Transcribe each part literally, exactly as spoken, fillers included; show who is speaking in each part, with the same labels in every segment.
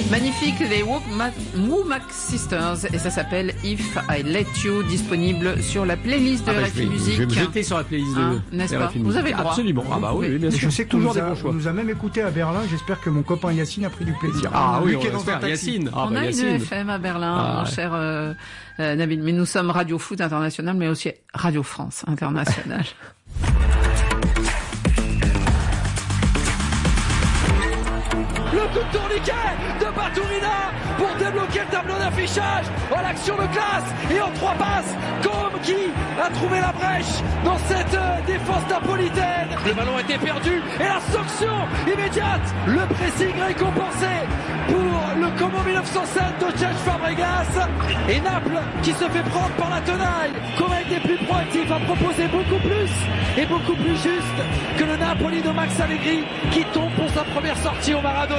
Speaker 1: Magnifique, les Womack Sisters, et ça s'appelle If I Let You, disponible sur la playlist de
Speaker 2: ah bah
Speaker 1: R F I
Speaker 2: je vais,
Speaker 1: Musique.
Speaker 2: Je vais me jeter sur la playlist de
Speaker 1: hein, n'est-ce pas? Vous avez le droit.
Speaker 2: Absolument. Ah bah oui, oui bien sûr.
Speaker 3: Je sais que
Speaker 2: toujours
Speaker 3: nous
Speaker 2: des
Speaker 3: a,
Speaker 2: bons choix.
Speaker 3: On nous a même écouté à Berlin. J'espère que mon copain Yacine a pris du plaisir.
Speaker 2: Ah, ah oui, on
Speaker 3: est dans
Speaker 2: espère. Yacine. Ah
Speaker 1: on
Speaker 2: bah
Speaker 1: a
Speaker 2: Yacine.
Speaker 1: une F M à Berlin,
Speaker 2: ah,
Speaker 1: mon
Speaker 2: ouais.
Speaker 1: cher euh, euh, Nabil. Mais nous sommes Radio Foot International, mais aussi Radio France International.
Speaker 4: Le coup de tourniquet de Batourina pour débloquer le tableau d'affichage. Oh, l'action de classe et en trois passes, Côme qui a trouvé la brèche dans cette euh, défense napolitaine. Le ballon a été perdu et la sanction immédiate. Le pressing récompensé pour le Como dix-neuf cent sept de Cesc Fabregas. Et Naples qui se fait prendre par la tenaille. Côme a été plus proactif, a proposé beaucoup plus et beaucoup plus juste que le Napoli de Max Allegri qui tombe pour sa première sortie au Maradona.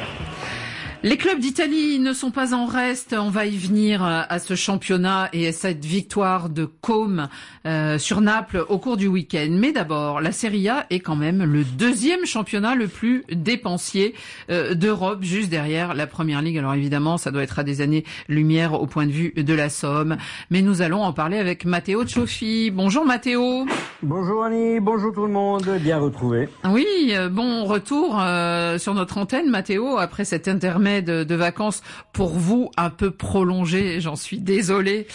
Speaker 1: Les clubs d'Italie ne sont pas en reste. On va y venir à ce championnat et à cette victoire de Côme euh, sur Naples au cours du week-end. Mais d'abord, la Serie A est quand même le deuxième championnat le plus dépensier euh, d'Europe, juste derrière la Première Ligue. Alors évidemment, ça doit être à des années-lumière au point de vue de la somme. Mais nous allons en parler avec Matteo Cioffi. Bonjour Matteo.
Speaker 5: Bonjour Annie, bonjour tout le monde, bien retrouvé.
Speaker 1: Oui, euh, bon retour euh, sur notre antenne Matteo, après cet intermède De, de vacances pour vous un peu prolongé, j'en suis désolée.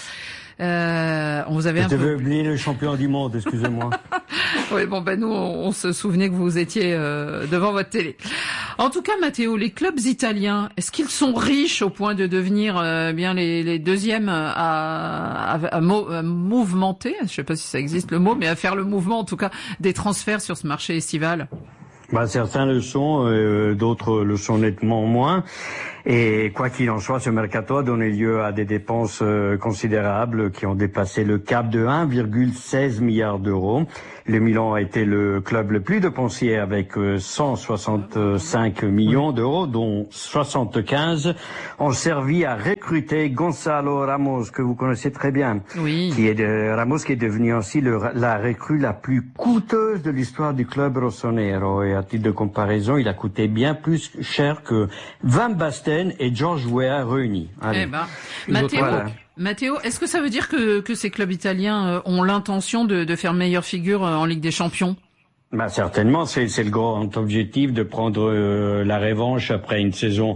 Speaker 1: Euh, on vous avait
Speaker 5: Je
Speaker 1: un peu
Speaker 5: devais oublier le champion du monde, excusez-moi.
Speaker 1: Oui, bon ben nous on, on se souvenait que vous étiez euh, devant votre télé. En tout cas, Matteo, les clubs italiens, est-ce qu'ils sont riches au point de devenir euh, bien les, les deuxièmes à, à, à, mo- à mouvementer, je sais pas si ça existe le mot, mais à faire le mouvement en tout cas des transferts sur ce marché estival?
Speaker 5: Bah, certains le sont, euh, d'autres le sont nettement moins. Et quoi qu'il en soit, ce mercato a donné lieu à des dépenses euh, considérables qui ont dépassé le cap de un virgule seize milliard d'euros. Le Milan a été le club le plus dépensier avec euh, cent soixante-cinq millions d'euros, dont soixante-quinze ont servi à recruter Gonzalo Ramos, que vous connaissez très bien.
Speaker 1: Oui.
Speaker 5: Qui est de, Ramos qui est devenu aussi le, la recrue la plus coûteuse de l'histoire du club rossonero. Et à titre de comparaison, il a coûté bien plus cher que Van Basten et George Weah réunis. Allez.
Speaker 1: Eh ben, Matteo,
Speaker 5: voilà.
Speaker 1: Matteo, est-ce que ça veut dire que, que ces clubs italiens euh, ont l'intention de, de faire meilleure figure euh, en Ligue des Champions?
Speaker 5: Bah certainement, c'est, c'est le grand objectif de prendre euh, la revanche après une saison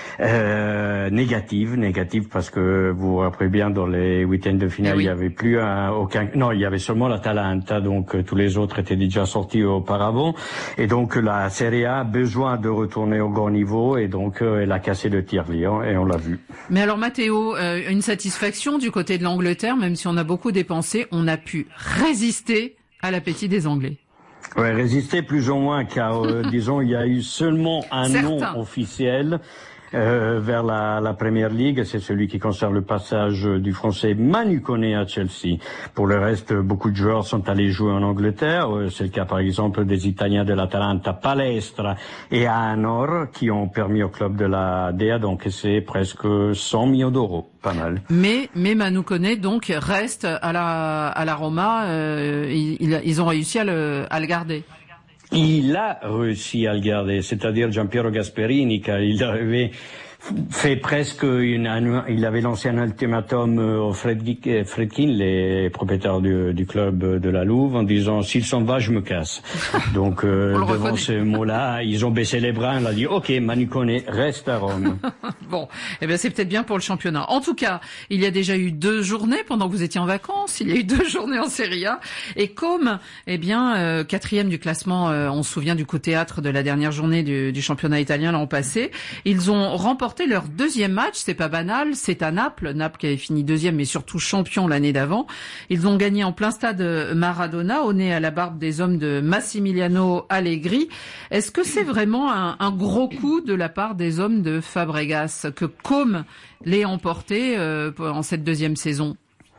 Speaker 5: euh, négative, négative parce que vous vous rappelez bien dans les week-ends de finale, oui. Il y avait plus un, aucun, non, il y avait seulement l'Atalanta, donc euh, tous les autres étaient déjà sortis auparavant, et donc la Serie A a besoin de retourner au grand niveau, et donc euh, elle a cassé le tirelire, et on l'a vu.
Speaker 1: Mais alors Matteo, euh, une satisfaction du côté de l'Angleterre, même si on a beaucoup dépensé, on a pu résister à l'appétit des Anglais.
Speaker 5: Ouais, résister plus ou moins, car euh, disons il y a eu seulement un nom officiel euh, vers la, la Premier League, c'est celui qui concerne le passage du Français Manu Koné à Chelsea. Pour le reste, beaucoup de joueurs sont allés jouer en Angleterre. C'est le cas par exemple des Italiens de l'Atalanta, Palestra et Anor, qui ont permis au club de la D A d'encaisser presque cent millions d'euros. Pas mal.
Speaker 1: Mais, mais Manu Koné donc reste à la, à la Roma. Euh, ils, ils ont réussi à le, à le garder.
Speaker 5: Il a réussi à le garder, c'est-à-dire Giampiero Gasperini, car il avait fait presque une, il avait lancé un ultimatum aux Fredkin, les propriétaires du, du club de la Louve, en disant s'il s'en va, je me casse. Donc euh, devant reconnaît. Ce mot-là, ils ont baissé les bras, on a dit ok, Manu Koné reste à Rome.
Speaker 1: Bon, eh bien c'est peut-être bien pour le championnat. En tout cas, il y a déjà eu deux journées pendant que vous étiez en vacances. Il y a eu deux journées en Serie A, et comme eh bien euh, quatrième du classement, euh, on se souvient du coup théâtre de la dernière journée du, du championnat italien l'an passé, ils ont remporté leur deuxième match, c'est pas banal, c'est à Naples, Naples qui avait fini deuxième mais surtout champion l'année d'avant. Ils ont gagné en plein stade Maradona, au nez à la barbe des hommes de Massimiliano Allegri. Est-ce que c'est vraiment un, un gros coup de la part des hommes de Fabregas que Côme l'ait emporté euh, en cette deuxième saison?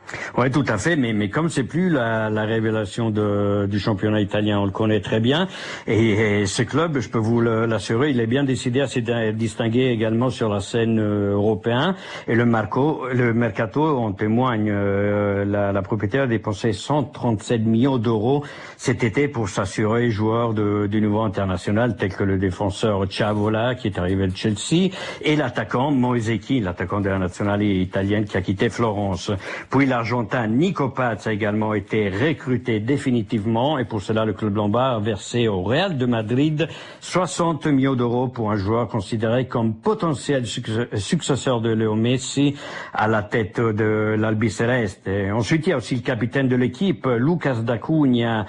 Speaker 5: Ouais, tout à fait, mais mais comme c'est plus la, la révélation de, du championnat italien, on le connaît très bien, et, et ce club, je peux vous l'assurer, il est bien décidé à se distinguer également sur la scène euh, européenne, et le Marco, le mercato en témoigne. Euh, la, la propriétaire a dépensé cent trente-sept millions d'euros cet été pour s'assurer joueurs de, du niveau international, tels que le défenseur Ciavola qui est arrivé de Chelsea, et l'attaquant Moisecchi, l'attaquant de la nationale italienne qui a quitté Florence. Puis l'Argentin Nico Paz a également été recruté définitivement, et pour cela le club lombard a versé au Real de Madrid soixante millions d'euros pour un joueur considéré comme potentiel successeur de Léo Messi à la tête de l'Albiceleste. Et ensuite il y a aussi le capitaine de l'équipe, Lucas d'Acunha,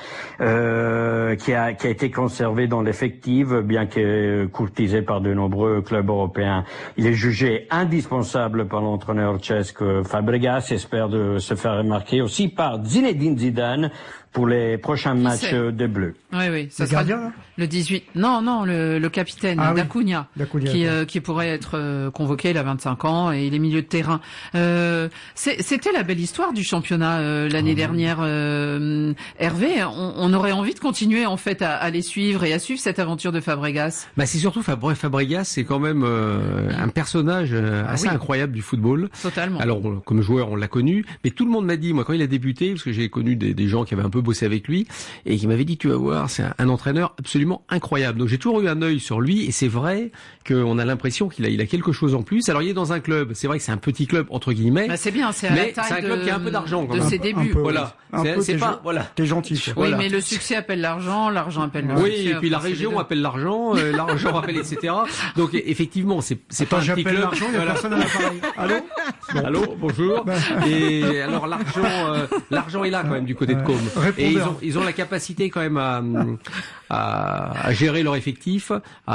Speaker 5: euh, qui a qui a été conservé dans l'effectif, bien que courtisé par de nombreux clubs européens. Il est jugé indispensable par l'entraîneur tchèque Fabregas, espère de se faire remarquer aussi par Zinedine Zidane pour les prochains matchs des Bleus.
Speaker 1: Oui, oui, ça
Speaker 3: le
Speaker 1: sera
Speaker 3: gardien, là
Speaker 1: le dix-huit. Non, non, le, le capitaine
Speaker 3: ah,
Speaker 1: d'Acunha,
Speaker 3: oui.
Speaker 1: qui, euh, qui pourrait être euh, convoqué. Il a vingt-cinq ans et il est milieu de terrain. Euh, c'était la belle histoire du championnat euh, l'année mmh. dernière. Euh, Hervé, on, on aurait envie de continuer en fait à, à les suivre et à suivre cette aventure de Fabregas.
Speaker 2: Bah c'est surtout Fabregas, Fabregas c'est quand même euh, un personnage euh, assez ah, oui. incroyable du football.
Speaker 1: Totalement.
Speaker 2: Alors on, comme joueur, on l'a connu, mais tout le monde m'a dit, moi quand il a débuté, parce que j'ai connu des, des gens qui avaient un peu bossé avec lui et qui m'avaient dit, tu vas voir, c'est un, un entraîneur absolument incroyable. Donc j'ai toujours eu un œil sur lui, et c'est vrai qu'on a l'impression qu'il a, il a quelque chose en plus. Alors il est dans un club, c'est vrai que c'est un petit club entre guillemets.
Speaker 1: Bah, c'est bien, c'est à
Speaker 2: mais
Speaker 1: la taille
Speaker 2: c'est un club
Speaker 1: de,
Speaker 2: qui a un peu d'argent quand
Speaker 1: de
Speaker 2: même.
Speaker 1: ses débuts.
Speaker 3: Peu,
Speaker 2: voilà,
Speaker 3: c'est,
Speaker 2: c'est pas, voilà.
Speaker 3: T'es gentil.
Speaker 1: Oui,
Speaker 2: voilà.
Speaker 1: mais le succès appelle l'argent, l'argent appelle le
Speaker 2: oui,
Speaker 1: succès.
Speaker 2: et puis la région appelle l'argent, euh, l'argent appelle et cetera. Donc effectivement, c'est c'est pas un petit club.
Speaker 3: L'argent, il y a
Speaker 2: voilà.
Speaker 3: personne à l'appareil. Allô.
Speaker 2: Bon. Allô, bonjour. Et alors l'argent, euh, l'argent est là quand même du côté de Com. Et ils ont, ils ont la capacité quand même à, à, à gérer leur effectif,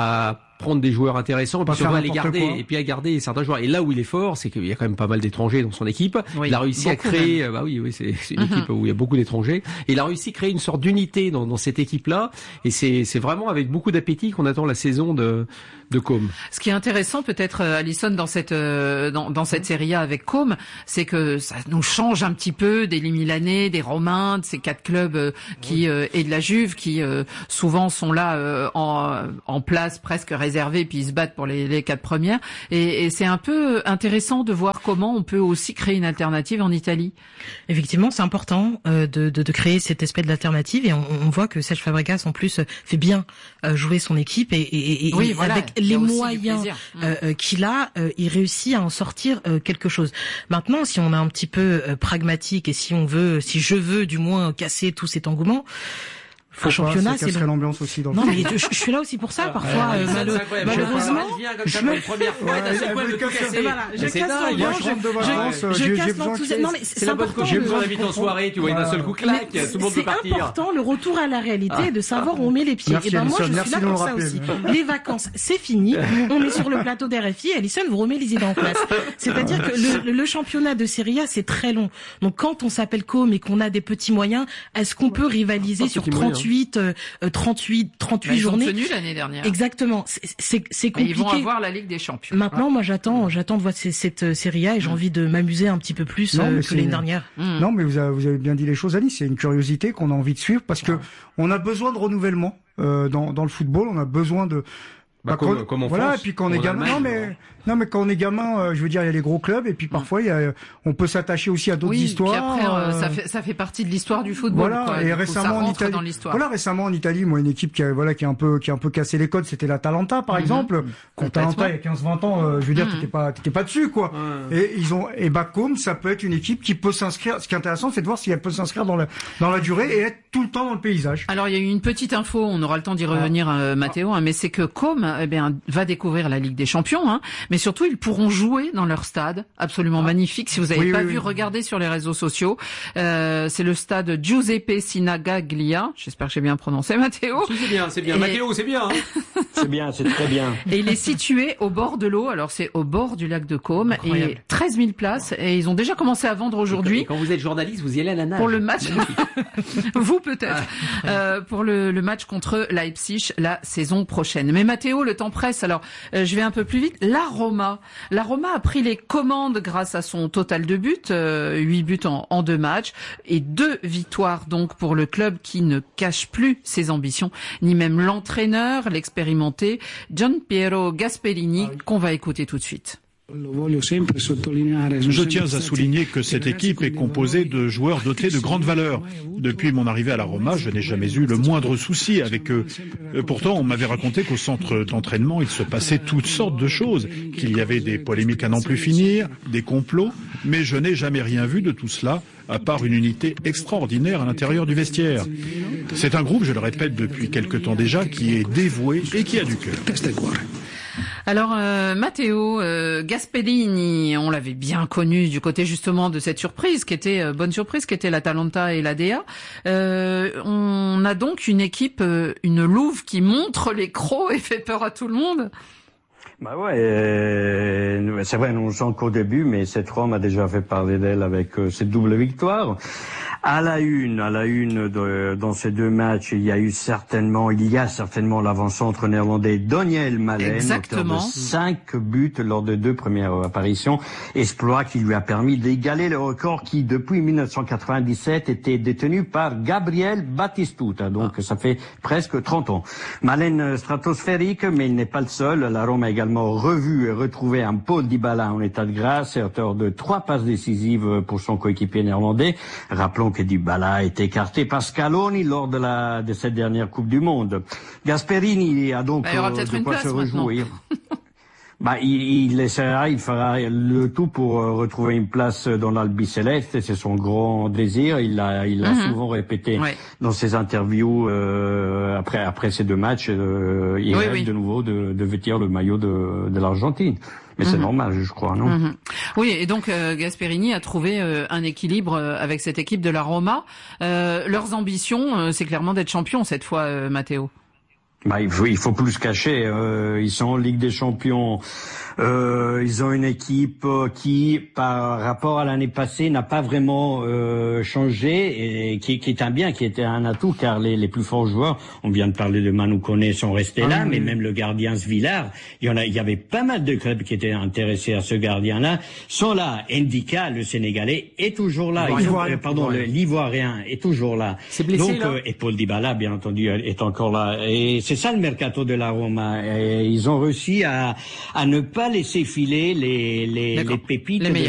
Speaker 2: à prendre des joueurs intéressants, et puis surtout à les garder, quoi. Et puis à garder certains joueurs. Et là où il est fort, c'est qu'il y a quand même pas mal d'étrangers dans son équipe. Oui, il a réussi à créer, même. bah oui, oui, c'est, c'est une mm-hmm. équipe où il y a beaucoup d'étrangers. Et il a réussi à créer une sorte d'unité dans, dans cette équipe-là. Et c'est, c'est vraiment avec beaucoup d'appétit qu'on attend la saison de, de Com.
Speaker 1: Ce qui est intéressant, peut-être, Alison, dans cette, dans, dans cette Serie A avec Com, c'est que ça nous change un petit peu des Milanais, des Romains, de ces quatre clubs qui, oui. euh, et de la Juve, qui, euh, souvent sont là, euh, en, en place presque réservés, puis ils se battent pour les, les quatre premières. Et, et c'est un peu intéressant de voir comment on peut aussi créer une alternative en Italie.
Speaker 6: Effectivement, c'est important euh, de, de, de créer cette espèce d'alternative, et on, on voit que Serge Fabregas en plus fait bien euh, jouer son équipe, et, et, et,
Speaker 1: oui,
Speaker 6: et
Speaker 1: voilà,
Speaker 6: avec les moyens euh, euh, qu'il a, euh, il réussit à en sortir euh, quelque chose. Maintenant, si on est un petit peu euh, pragmatique, et si on veut, si je veux du moins casser tout cet engouement,
Speaker 3: Faut
Speaker 6: un championnat,
Speaker 3: c'est le... l'ambiance aussi dans le
Speaker 6: non, mais je, je suis là aussi pour ça, parfois, euh, mal... malheureusement.
Speaker 2: Je viens comme ça pour une première fois, et d'un seul coup, elle veut tout casser.
Speaker 6: Voilà, je casse l'ambiance,
Speaker 3: je rentre de vacances,
Speaker 6: je, je casse l'enthousiasme. Non, mais c'est
Speaker 2: la bonne cause. J'ai besoin d'inviter en soirée, tu vois, et d'un seul coup, clac, tout le monde peut partir.
Speaker 6: C'est important, le retour à la réalité, de savoir où on met les pieds. Et ben, moi, je suis là pour ça aussi. Les vacances, c'est fini. On est sur le plateau d'R F I, Alison vous remet les idées en place. C'est-à-dire que le, le championnat de Serie A, c'est très long. Donc, quand on s'appelle Com et qu'on a des petits moyens, est-ce qu'on peut rivaliser sur trente-huit, trente-huit, trente-huit
Speaker 1: bah,
Speaker 6: journées.
Speaker 1: Ils ont tenu l'année dernière.
Speaker 6: Exactement. C'est, c'est, c'est compliqué.
Speaker 1: Mais ils vont avoir la Ligue des Champions.
Speaker 6: Maintenant, ouais. moi, j'attends, j'attends de voir cette, cette Serie A, et j'ai mmh. envie de m'amuser un petit peu plus non, euh, que l'année dernière.
Speaker 3: Mmh. Non, mais vous avez, vous avez bien dit les choses, Annie. C'est une curiosité qu'on a envie de suivre, parce que on a besoin de renouvellement euh, dans, dans le football. On a besoin de
Speaker 2: Bah,
Speaker 3: bah,
Speaker 2: comme,
Speaker 3: quand,
Speaker 2: comme en
Speaker 3: voilà,
Speaker 2: France,
Speaker 3: et puis quand on est gamin, non mais non mais quand on est gamin, euh, je veux dire, il y a les gros clubs, et puis parfois il y a, on peut s'attacher aussi à d'autres
Speaker 1: oui,
Speaker 3: histoires.
Speaker 1: Puis après, euh,
Speaker 3: euh,
Speaker 1: ça fait ça fait partie de l'histoire du football.
Speaker 3: Voilà,
Speaker 1: quoi.
Speaker 3: et
Speaker 1: Du
Speaker 3: récemment
Speaker 1: coup, ça
Speaker 3: en Italie,
Speaker 1: dans l'histoire.
Speaker 3: voilà, récemment en Italie, moi une équipe qui a, voilà qui a un peu qui a un peu cassé les codes, c'était l'Atalanta par
Speaker 1: mm-hmm.
Speaker 3: exemple. Quand Atalanta il y a quinze vingt ans, euh, je veux dire,
Speaker 1: mm-hmm.
Speaker 3: t'étais pas t'étais pas dessus quoi. Mm-hmm. Et ils ont et bah comme ça peut être une équipe qui peut s'inscrire. Ce qui est intéressant, c'est de voir si elle peut s'inscrire dans la dans la durée et être tout le temps dans le paysage.
Speaker 1: Alors il y a eu une petite info, on aura le temps d'y revenir, ah. euh, Mathéo, hein, mais c'est que Com eh bien va découvrir la Ligue des Champions, hein, mais surtout ils pourront jouer dans leur stade, absolument ah. magnifique. Si vous n'avez
Speaker 3: oui,
Speaker 1: pas
Speaker 3: oui,
Speaker 1: vu,
Speaker 3: oui.
Speaker 1: regardez sur les réseaux sociaux. Euh, c'est le stade Giuseppe Sinagaglia. J'espère que j'ai bien prononcé, Mathéo.
Speaker 2: Si, c'est bien, c'est bien. Et... Mathéo, c'est bien. Hein.
Speaker 5: C'est bien, c'est très bien.
Speaker 1: Et il est situé au bord de l'eau. Alors c'est au bord du lac de Com. Et treize mille places. Et ils ont déjà commencé à vendre aujourd'hui.
Speaker 2: Et quand vous êtes journaliste, vous y allez à la nage.
Speaker 1: Pour le match. Vous peut-être. Euh, pour le, le match contre Leipzig la saison prochaine. Mais Mathéo, Mathéo, le temps presse, alors euh, je vais un peu plus vite. La Roma, la Roma a pris les commandes grâce à son total de buts, euh, huit buts en, en deux matchs, et deux victoires donc pour le club qui ne cache plus ses ambitions, ni même l'entraîneur, l'expérimenté Gianpiero Gasperini, qu'on va écouter tout de suite.
Speaker 7: Je tiens à souligner que cette équipe est composée de joueurs dotés de grandes valeurs. Depuis mon arrivée à la Roma, je n'ai jamais eu le moindre souci avec eux. Pourtant, on m'avait raconté qu'au centre d'entraînement, il se passait toutes sortes de choses, qu'il y avait des polémiques à n'en plus finir, des complots, mais je n'ai jamais rien vu de tout cela, à part une unité extraordinaire à l'intérieur du vestiaire. C'est un groupe, je le répète depuis quelque temps déjà, qui est dévoué et qui a du cœur.
Speaker 1: Alors euh, Matteo euh, Gasperini, on l'avait bien connu du côté justement de cette surprise qui était euh, bonne surprise, qui était l'Atalanta et l'A D A. Euh, on a donc une équipe, euh, une louve qui montre les crocs et fait peur à tout le monde.
Speaker 5: Bah ouais, euh, c'est vrai, nous ne sommes qu'au début, mais cette Rome a déjà fait parler d'elle avec euh, cette double victoire. À la une, à la une de, dans ces deux matchs, il y a eu certainement, il y a certainement l'avant-centre néerlandais Daniel Malen, auteur de cinq buts lors de deux premières apparitions, exploit qui lui a permis d'égaler le record qui, depuis mille neuf cent quatre-vingt-dix-sept, était détenu par Gabriel Batistuta. Donc, ah. ça fait presque trente ans. Malen stratosphérique, mais il n'est pas le seul. La Rome a également revu et retrouvé un Paul Dybala en état de grâce, auteur de trois passes décisives pour son coéquipier néerlandais. Rappelons que Dybala a été écarté par Scaloni lors de la de cette dernière Coupe du Monde. Gasperini a donc
Speaker 1: bah,
Speaker 5: euh, de quoi se réjouir. Bah, il, il essaiera, il fera le tout pour euh, retrouver une place dans l'Albi Céleste. C'est son grand désir. Il l'a, il l'a mm-hmm. souvent répété ouais. dans ses interviews euh, après après ces deux matchs. Euh, il oui, rêve oui. de nouveau de, de vêtir le maillot de, de l'Argentine. Mais c'est mmh. normal, je crois, non mmh.
Speaker 1: Oui, et donc euh, Gasperini a trouvé euh, un équilibre euh, avec cette équipe de la Roma. Euh, leurs ambitions, euh, c'est clairement d'être champions cette fois, euh, Matteo.
Speaker 5: Bah, il faut, il faut plus se cacher. Euh, ils sont en Ligue des Champions. Euh, ils ont une équipe qui, par rapport à l'année passée, n'a pas vraiment euh, changé et qui, qui est un bien, qui était un atout, car les, les plus forts joueurs, on vient de parler de Manu Koné, sont restés ah, là, oui. mais même le gardien Svillar, il y en a, il y avait pas mal de clubs qui étaient intéressés à ce gardien-là, sont là. Ndika, le Sénégalais, est toujours là. Il faut, euh, pardon, le, l'Ivoirien est toujours là.
Speaker 2: C'est blessé,
Speaker 5: donc,
Speaker 2: là.
Speaker 5: Euh, et Paul Dybala, bien entendu, est encore là. Et c'est ça le mercato de la Roma. Et ils ont réussi à, à ne pas laisser filer les, les, les pépites. Les